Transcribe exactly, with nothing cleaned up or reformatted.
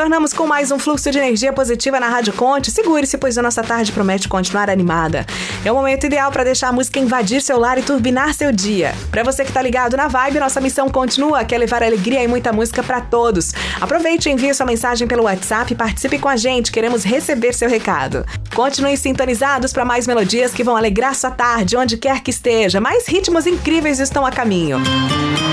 Retornamos com mais um fluxo de energia positiva na Rádio Conte. Segure-se, pois a nossa tarde promete continuar animada. É o momento ideal para deixar a música invadir seu lar e turbinar seu dia. Para você que tá ligado na vibe, nossa missão continua, que é levar alegria e muita música para todos. Aproveite e envie sua mensagem pelo WhatsApp e participe com a gente. Queremos receber seu recado. Continue sintonizados para mais melodias que vão alegrar sua tarde, onde quer que esteja. Mais ritmos incríveis estão a caminho.